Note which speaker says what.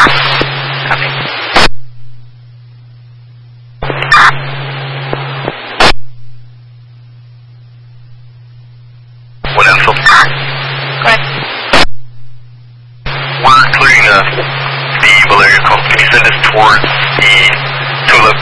Speaker 1: Copy.
Speaker 2: What info?
Speaker 1: Go ahead.
Speaker 2: We're clearing the Eagle area code. Can you send us towards the Tulip